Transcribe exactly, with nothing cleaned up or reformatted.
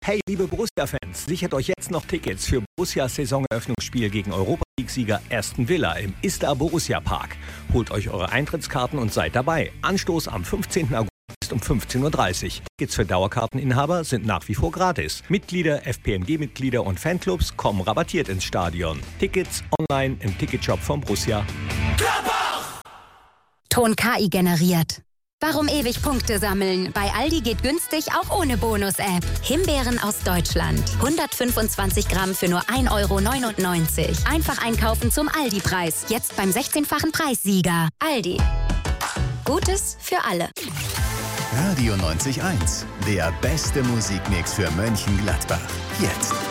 Hey, liebe Borussia-Fans, sichert euch jetzt noch Tickets für Borussias Saisoneröffnungsspiel gegen Europa-League-Sieger Aston Villa im Istar Borussia Park. Holt euch eure Eintrittskarten und seid dabei. Anstoß am fünfzehnten August um fünfzehn Uhr dreißig. Tickets für Dauerkarteninhaber sind nach wie vor gratis. Mitglieder, F P M G-Mitglieder und Fanclubs kommen rabattiert ins Stadion. Tickets online im Ticketshop von Borussia. Ton K I generiert. Warum ewig Punkte sammeln? Bei Aldi geht günstig auch ohne Bonus-App. Himbeeren aus Deutschland. hundertfünfundzwanzig Gramm für nur ein Euro neunundneunzig. Einfach einkaufen zum Aldi-Preis. Jetzt beim sechzehnfachen Preissieger. Aldi. Gutes für alle. Radio neunzig Komma eins. Der beste Musikmix für Mönchengladbach. Jetzt.